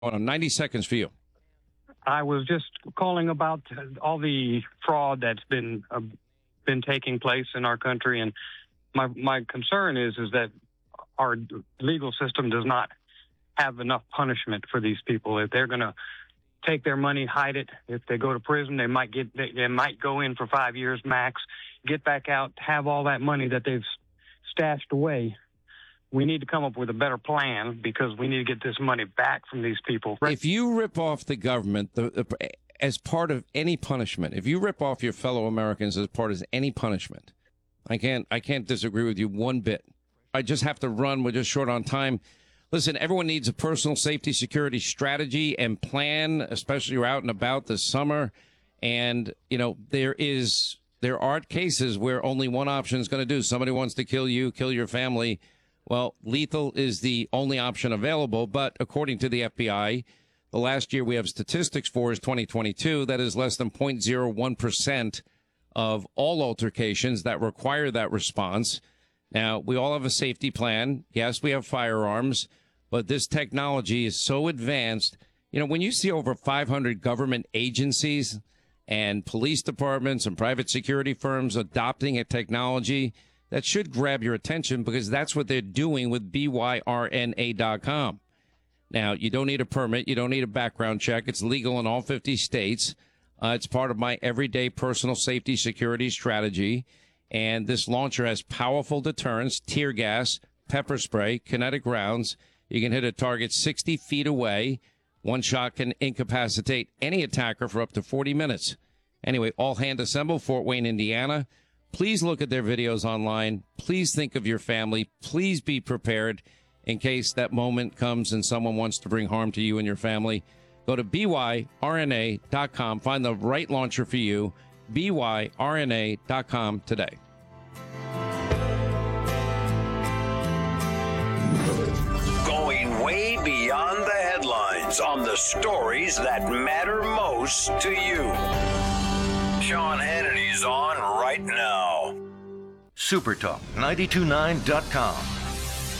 on 90 seconds for you. I was just calling about all the fraud that's been taking place in our country, and my concern is that our legal system does not have enough punishment for these people. If they're going to take their money, hide it, if they go to prison, they might go in for 5 years max, get back out, have all that money that they've stashed away. We need to come up with a better plan because we need to get this money back from these people. If you rip off the government as part of any punishment, if you rip off your fellow Americans as part of any punishment, I can't disagree with you one bit. I just have to run. We're just short on time. Listen, everyone needs a personal safety security strategy and plan, especially you're out and about this summer. And, you know, there are cases where only one option is going to do. Somebody wants to kill you, kill your family. Well, lethal is the only option available. But according to the FBI, the last year we have statistics for is 2022. That is less than 0.01% of all altercations that require that response. Now, we all have a safety plan. Yes, we have firearms, but this technology is so advanced. You know, when you see over 500 government agencies and police departments and private security firms adopting a technology, that should grab your attention because that's what they're doing with BYRNA.com. Now, you don't need a permit. You don't need a background check. It's legal in all 50 states. It's part of my everyday personal safety security strategy. And this launcher has powerful deterrence, tear gas, pepper spray, kinetic rounds. You can hit a target 60 feet away. One shot can incapacitate any attacker for up to 40 minutes. Anyway, all hand assembled, Fort Wayne, Indiana. Please look at their videos online. Please think of your family. Please be prepared in case that moment comes and someone wants to bring harm to you and your family. Go to BYRNA.com. Find the right launcher for you. BYRNA.com today. Going way beyond the headlines on the stories that matter most to you. Sean Hannity's on right now. SuperTalk929.com.